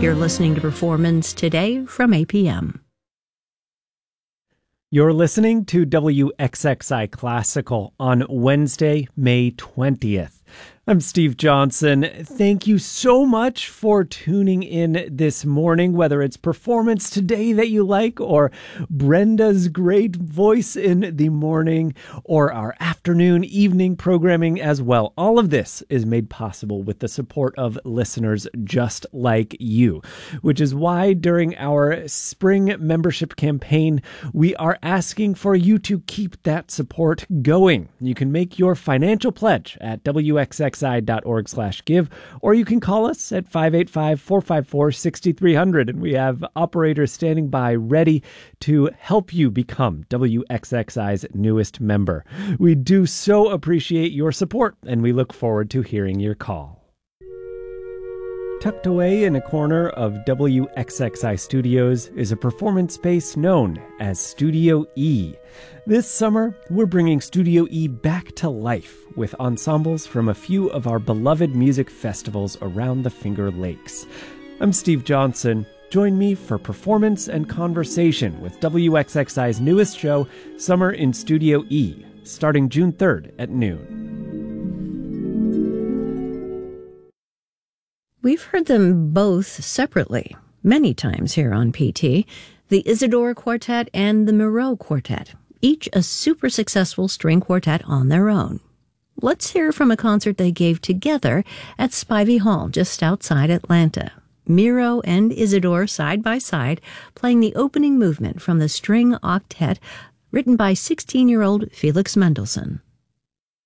You're listening to Performance Today from APM. You're listening to WXXI Classical on Wednesday, May 20th. I'm Steve Johnson. Thank you so much for tuning in this morning, whether it's Performance Today that you like, or Brenda's great voice in the morning, or our afternoon, evening programming as well. All of this is made possible with the support of listeners just like you, which is why during our spring membership campaign, we are asking for you to keep that support going. You can make your financial pledge at WXXI.org/give, or you can call us at 585-454-6300, and we have operators standing by ready to help you become WXXI's newest member. We do so appreciate your support, and we look forward to hearing your call. Tucked away in a corner of WXXI Studios is a performance space known as Studio E. This summer, we're bringing Studio E back to life with ensembles from a few of our beloved music festivals around the Finger Lakes. I'm Steve Johnson. Join me for performance and conversation with WXXI's newest show, Summer in Studio E, starting June 3rd at noon. We've heard them both separately many times here on PT, the Isidore Quartet and the Moreau Quartet, each a super successful string quartet on their own. Let's hear from a concert they gave together at Spivey Hall just outside Atlanta. Miro and Isidore side by side playing the opening movement from the string octet written by 16-year-old Felix Mendelssohn.